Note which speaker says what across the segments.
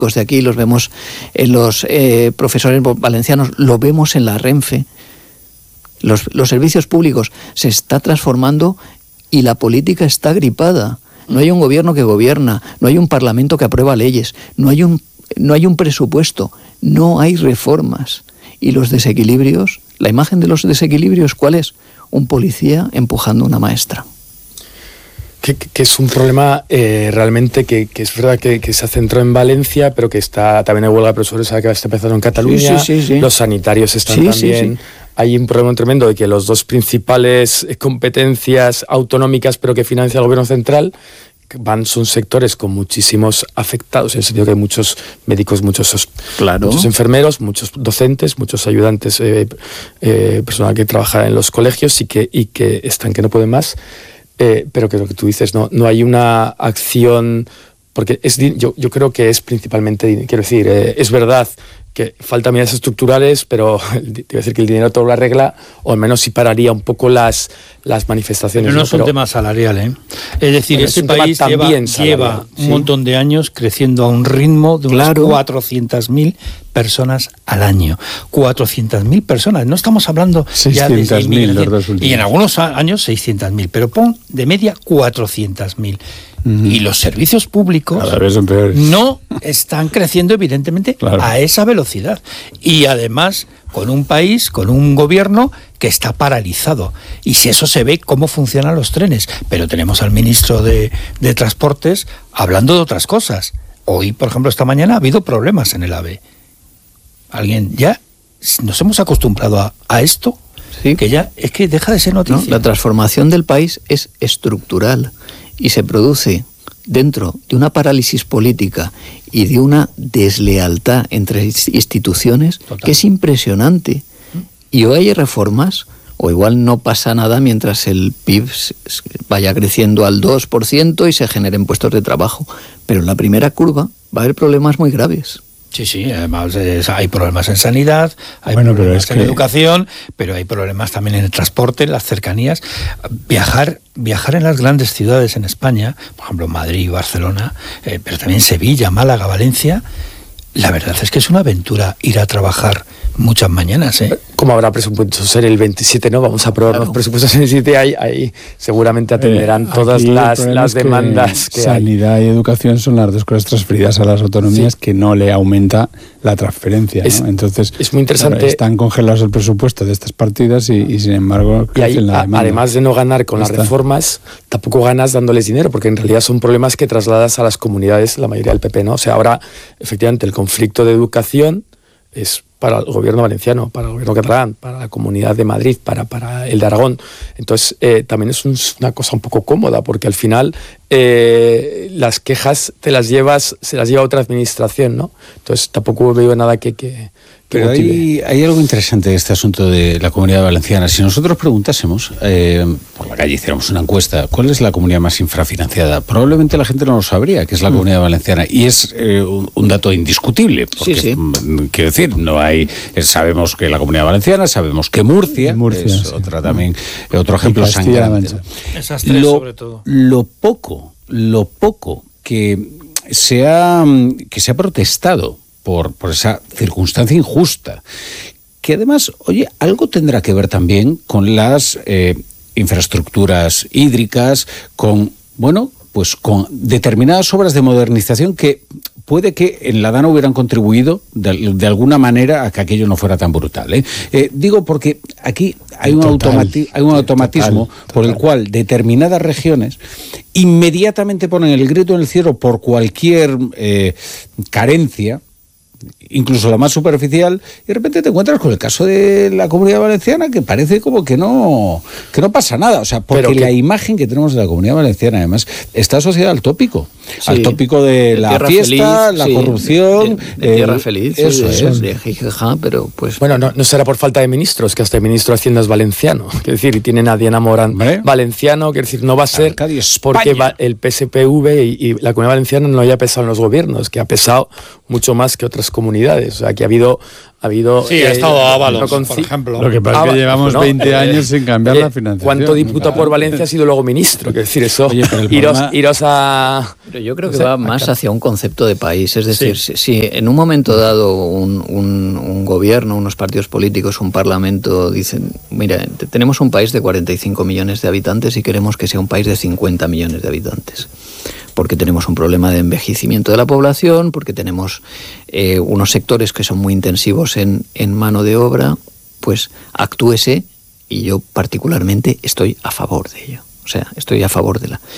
Speaker 1: de aquí, los vemos en los profesores valencianos, lo vemos en la Renfe. Los servicios públicos se está transformando y la política está gripada. No hay un gobierno que gobierna, no hay un parlamento que aprueba leyes, no hay un presupuesto, no hay reformas. Y los desequilibrios, la imagen de los desequilibrios, ¿cuál es? Un policía empujando a una maestra.
Speaker 2: Que es un problema realmente que es verdad que se centró en Valencia, pero que está también en huelga de profesores, que está empezando en Cataluña.
Speaker 1: Sí.
Speaker 2: Los sanitarios están también. Sí. Hay un problema tremendo de que los dos principales competencias autonómicas, pero que financia el gobierno central, son sectores con muchísimos afectados, en el sentido que hay muchos médicos, muchos enfermeros, muchos docentes, muchos ayudantes, personal que trabaja en los colegios y que están que no pueden más. Pero que lo que tú dices, no hay una acción, porque yo creo que es principalmente, quiero decir, es verdad que faltan medidas estructurales, pero te iba a decir que el dinero todo lo arregla, o al menos sí pararía un poco las manifestaciones.
Speaker 3: Pero no es un tema salarial, ¿eh? Es decir, este país lleva un montón de años creciendo a un ritmo de unas 400.000 personas al año. 400.000 personas. No estamos hablando ya de 6.000. Y en algunos años 600.000, pero pon de media 400.000. Y los servicios públicos no están creciendo, evidentemente, a esa velocidad. Y además, con un país, con un gobierno que está paralizado. Y si eso se ve, cómo funcionan los trenes. Pero tenemos al ministro de Transportes hablando de otras cosas. Hoy, por ejemplo, esta mañana ha habido problemas en el AVE. Ya nos hemos acostumbrado a esto, que ya es que deja de ser noticia.
Speaker 1: La transformación del país es estructural. Y se produce dentro de una parálisis política y de una deslealtad entre instituciones que es impresionante. Y o hay reformas, o igual no pasa nada mientras el PIB vaya creciendo al 2% y se generen puestos de trabajo. Pero en la primera curva va a haber problemas muy graves.
Speaker 3: Sí, además hay problemas en sanidad, hay problemas en educación, pero hay problemas también en el transporte, en las cercanías. Viajar en las grandes ciudades en España, por ejemplo Madrid, Barcelona, pero también Sevilla, Málaga, Valencia, la verdad es que es una aventura ir a trabajar muchas mañanas, ¿eh?
Speaker 2: Como habrá presupuesto ser el 27, ¿no? Vamos a aprobar los presupuestos en el 27, ahí seguramente atenderán todas las demandas que
Speaker 4: sanidad y educación son las dos cosas transferidas a las autonomías que no le aumenta la transferencia, ¿no? Entonces,
Speaker 2: es muy interesante.
Speaker 4: Están congelados el presupuesto de estas partidas y sin embargo crecen la demanda.
Speaker 2: Además de no ganar con las reformas, tampoco ganas dándoles dinero, porque en realidad son problemas que trasladas a las comunidades, la mayoría del PP, ¿no? O sea, ahora, efectivamente, el conflicto de educación es para el gobierno valenciano, para el gobierno catalán, para la Comunidad de Madrid, para el de Aragón. Entonces, también es una cosa un poco cómoda, porque al final las quejas se las lleva otra administración, ¿no? Entonces, tampoco veo nada que
Speaker 5: Pero hay algo interesante de este asunto de la Comunidad Valenciana. Si nosotros preguntásemos, por la calle hiciéramos una encuesta, ¿cuál es la comunidad más infrafinanciada? Probablemente la gente no lo sabría, que es la Comunidad Valenciana. Y es un dato indiscutible, porque, quiero decir, no hay... sabemos que la Comunidad Valenciana, sabemos que Murcia es otro ejemplo sangrante.
Speaker 3: Esas tres, sobre todo.
Speaker 5: Lo poco que se ha protestado por esa circunstancia injusta, que además, algo tendrá que ver también con las infraestructuras hídricas, con determinadas obras de modernización que puede que en la Dana hubieran contribuido de alguna manera a que aquello no fuera tan brutal. Digo porque aquí hay un automatismo por el cual determinadas regiones inmediatamente ponen el grito en el cielo por cualquier carencia, incluso la más superficial, y de repente te encuentras con el caso de la Comunidad Valenciana, que parece como que no pasa nada. O sea, porque la imagen que tenemos de la Comunidad Valenciana, además, está asociada al tópico. Al tópico de la fiesta, feliz, la corrupción.
Speaker 1: De tierra feliz.
Speaker 5: Eso es.
Speaker 1: De jijaja, pero pues...
Speaker 2: Bueno, no será por falta de ministros, que hasta el ministro de Hacienda es valenciano. Quiero decir, y tienen a Diana Morán valenciano, quiero decir, no va a ser porque el PSPV y la Comunidad Valenciana no haya pesado en los gobiernos, que ha pesado mucho más que otras otras comunidades. O sea, que ha habido
Speaker 3: sí, ha estado Ábalos, por ejemplo.
Speaker 4: Lo que pasa es que llevamos 20 años sin cambiar la financiación.
Speaker 2: ¿Cuánto diputado por Valencia ha sido luego ministro? Quiero decir, eso. Oye, iros a...
Speaker 1: Pero yo creo que va más hacia un concepto de país. Es decir, si en un momento dado un gobierno, unos partidos políticos, un parlamento dicen, mira, tenemos un país de 45 millones de habitantes y queremos que sea un país de 50 millones de habitantes. Porque tenemos un problema de envejecimiento de la población, porque tenemos unos sectores que son muy intensivos en mano de obra, pues actúese, y yo particularmente estoy a favor de ello. O sea, estoy a favor de la...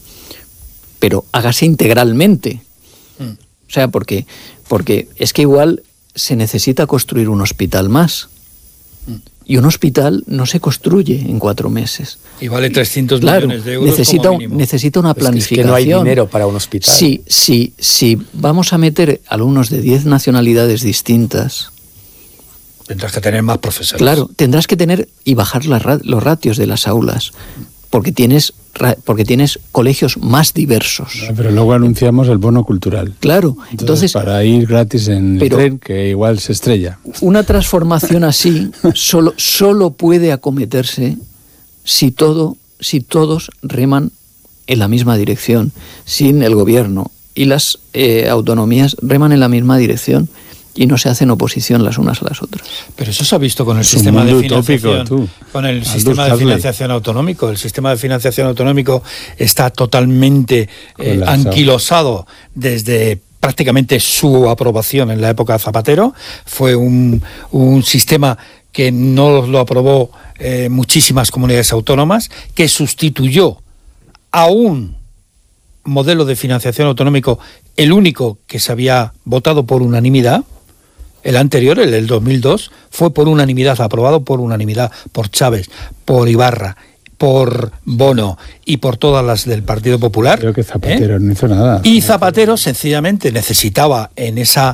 Speaker 1: Pero hágase integralmente. O sea, porque es que igual se necesita construir un hospital más. Y un hospital no se construye en 4 meses.
Speaker 3: Y vale 300 millones de euros
Speaker 1: necesita una planificación.
Speaker 2: Es que no hay dinero para un hospital.
Speaker 1: Si vamos a meter alumnos de 10 nacionalidades distintas...
Speaker 3: Tendrás que tener más profesores.
Speaker 1: Claro, tendrás que tener y bajar los ratios de las aulas. Porque tienes colegios más diversos.
Speaker 4: Pero luego anunciamos el bono cultural.
Speaker 1: Claro. Entonces
Speaker 4: para ir gratis en el tren, que igual se estrella.
Speaker 1: Una transformación así solo puede acometerse si todos reman en la misma dirección, sin el gobierno y las autonomías reman en la misma dirección y no se hacen oposición las unas a las otras.
Speaker 3: Pero eso se ha visto con el sistema de financiación, con el sistema de financiación autonómico. El sistema de financiación autonómico está totalmente anquilosado desde prácticamente su aprobación en la época de Zapatero. Fue un sistema que no lo aprobó muchísimas comunidades autónomas, que sustituyó a un modelo de financiación autonómico, el único que se había votado por unanimidad. El anterior, el del 2002, fue por unanimidad, aprobado por unanimidad, por Chávez, por Ibarra, por Bono y por todas las del Partido Popular.
Speaker 4: Creo que Zapatero no hizo nada.
Speaker 3: Y Zapatero sencillamente necesitaba en esa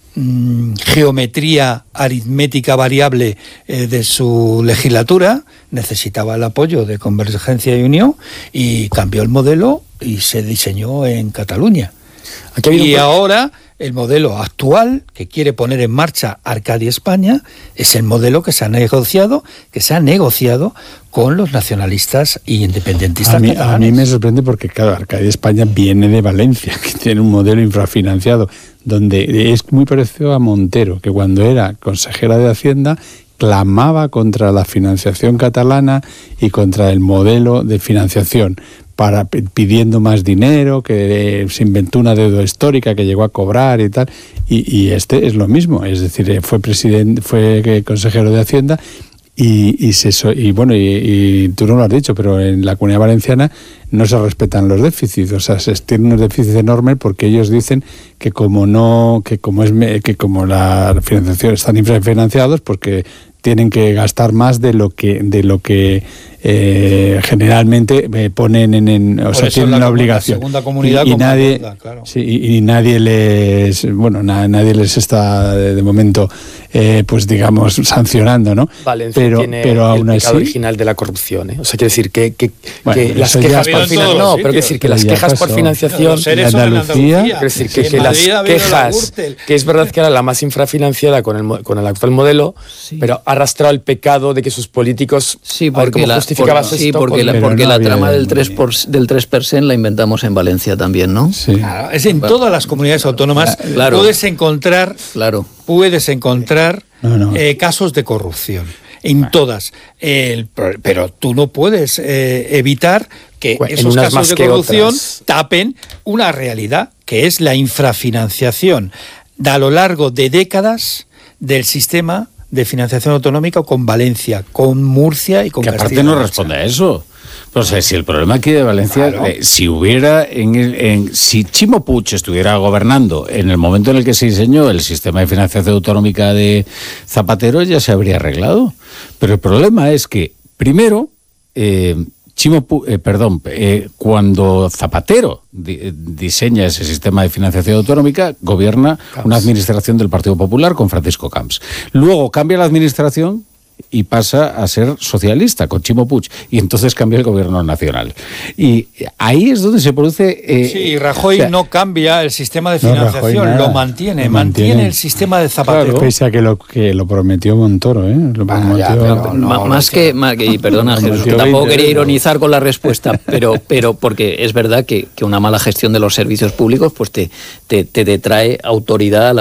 Speaker 3: geometría aritmética variable de su legislatura, necesitaba el apoyo de Convergencia y Unió, y cambió el modelo y se diseñó en Cataluña. Y ahora el modelo actual que quiere poner en marcha Arcadia España es el modelo que se ha negociado con los nacionalistas y independentistas catalanes.
Speaker 4: A mí me sorprende porque, claro, Arcadia España viene de Valencia, que tiene un modelo infrafinanciado, donde es muy parecido a Montero, que cuando era consejera de Hacienda clamaba contra la financiación catalana y contra el modelo de financiación, pidiendo más dinero, que se inventó una deuda histórica que llegó a cobrar y tal, y este es lo mismo, es decir, fue consejero de Hacienda y tú no lo has dicho, pero en la Comunidad Valenciana no se respetan los déficits, o sea, se tienen unos déficits enormes porque ellos dicen que como la financiación están infrafinanciados, pues que tienen que gastar más de lo que generalmente ponen o sea, tienen la obligación.
Speaker 3: Segunda comunidad
Speaker 4: y nadie,
Speaker 3: deuda, claro.
Speaker 4: Sí, y nadie nadie les está de momento pues digamos sancionando, ¿no?
Speaker 2: Valencia tiene
Speaker 4: aún
Speaker 2: el
Speaker 4: así,
Speaker 2: pecado original de la corrupción, ¿eh? O sea, quiere decir que las
Speaker 4: quejas
Speaker 2: por financiación, no, pero quiere decir que las quejas por financiación
Speaker 4: en Andalucía,
Speaker 2: quiere decir que las quejas, que es verdad que era la más infrafinanciada con el actual modelo, sí, pero ha arrastrado el pecado de que sus políticos, porque
Speaker 1: la trama del 3% la inventamos en Valencia también, ¿no?
Speaker 3: Sí. Claro, es en todas las comunidades autónomas puedes encontrar casos de corrupción. En todas. Pero tú no puedes evitar que esos casos de corrupción tapen una realidad, que es la infrafinanciación a lo largo de décadas del sistema de financiación autonómica con Valencia, con Murcia y con Castilla.
Speaker 5: Que aparte no responde a eso. O sea, si el problema aquí de Valencia, claro, si Chimo Puig estuviera gobernando en el momento en el que se diseñó el sistema de financiación autonómica de Zapatero, ya se habría arreglado. Pero el problema es que, primero, cuando Zapatero diseña ese sistema de financiación autonómica, gobierna una administración del Partido Popular con Francisco Camps. Luego cambia la administración y pasa a ser socialista con Chimo Puig, y entonces cambia el gobierno nacional. Y ahí es donde se produce...
Speaker 3: sí, Rajoy no cambia el sistema de financiación, lo mantiene el sistema de Zapatero.
Speaker 4: Claro, pese a que lo prometió Montoro, ¿eh?
Speaker 1: Y perdona, Jesús, que tampoco quería ironizar con la respuesta, pero porque es verdad que una mala gestión de los servicios públicos pues te detrae autoridad a